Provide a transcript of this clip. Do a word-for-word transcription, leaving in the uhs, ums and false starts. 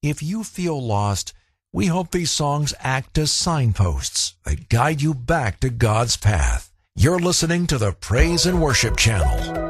If you feel lost, we hope these songs act as signposts that guide you back to God's path. You're listening to the Praise and Worship Channel.